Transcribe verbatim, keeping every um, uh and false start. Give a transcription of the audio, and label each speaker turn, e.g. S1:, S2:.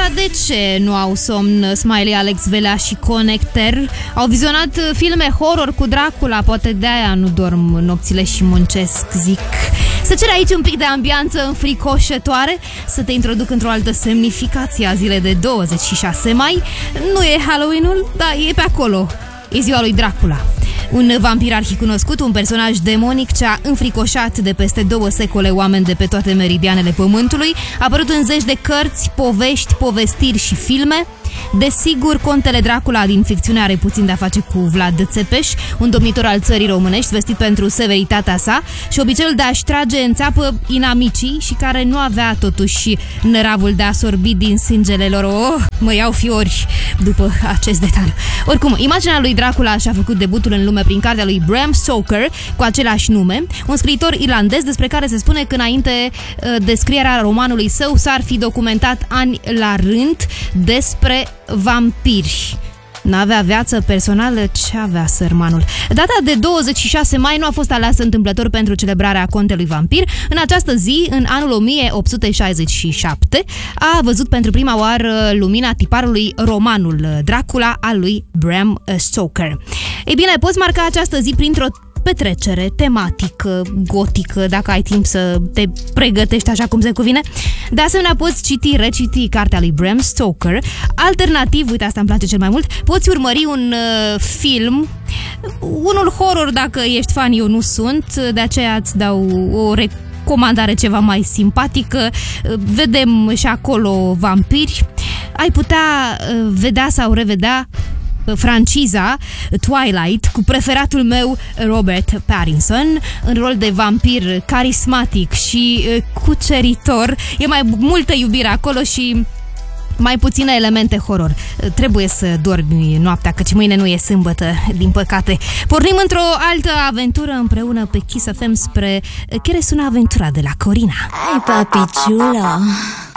S1: Dar de ce nu au somn Smiley, Alex Velea și Connecter? Au vizionat filme horror cu Dracula, poate de-aia nu dorm nopțile și muncesc, zic. Să cer aici un pic de ambianță înfricoșătoare, să te introduc într-o altă semnificație a zilei de douăzeci și șase mai. Nu e Halloween-ul, dar e pe acolo. E ziua lui Dracula. Un vampir arhicunoscut, un personaj demonic ce a înfricoșat de peste două secole oameni de pe toate meridianele pământului, a apărut în zeci de cărți, povești, povestiri și filme. Desigur, contele Dracula din ficțiune are puțin de a face cu Vlad Țepeș, un domnitor al țării românești, vestit pentru severitatea sa și obiceiul de a-și trage în țeapă inamicii și care nu avea totuși năravul de a sorbi din sângele lor. Oh, mă iau fiori după acest detaliu. Oricum, imaginea lui Dracula și-a făcut debutul în lume prin cartea lui Bram Stoker, cu același nume, un scriitor irlandez despre care se spune că înainte de scrierea romanului său s-ar fi documentat ani la rând despre vampiri. N-avea viață personală, ce avea sărmanul? Data de douăzeci și șase mai nu a fost aleasă întâmplător pentru celebrarea contelui vampir. În această zi, în anul o mie opt sute șaizeci și șapte, a văzut pentru prima oară lumina tiparului romanul Dracula al lui Bram Stoker. Ei bine, poți marca această zi printr-o petrecere tematică, gotică, dacă ai timp să te pregătești așa cum se cuvine. De asemenea, poți citi, reciti cartea lui Bram Stoker. Alternativ, uite, asta îmi place cel mai mult, poți urmări un uh, film, unul horror dacă ești fan, eu nu sunt, de aceea îți dau o recomandare ceva mai simpatică. Vedem și acolo vampiri. Ai putea uh, vedea sau revedea franciza Twilight cu preferatul meu Robert Pattinson în rol de vampir carismatic și cuceritor. E mai multă iubire acolo și mai puține elemente horror. Trebuie să dormi noaptea, căci mâine nu e sâmbătă, din păcate. Pornim într-o altă aventură împreună pe Kiss F M spre Care sună aventura de la Corina.
S2: Ai, papi chulo.